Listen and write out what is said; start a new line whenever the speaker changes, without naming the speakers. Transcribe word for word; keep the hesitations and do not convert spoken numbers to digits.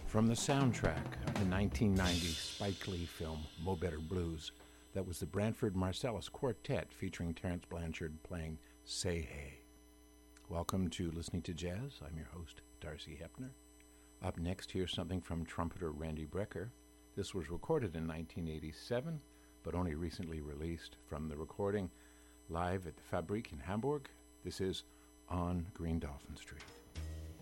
From the soundtrack of the nineteen ninety Spike Lee film Mo Better Blues, that was the Branford Marsalis Quartet featuring Terence Blanchard playing Say Hey. Welcome to Listening to Jazz. I'm your host, Darcy Hepner. Up next, here's something from trumpeter Randy Brecker. This was recorded in nineteen eighty-seven, but only recently released from the recording live at the Fabrik in Hamburg. This is On Green Dolphin Street.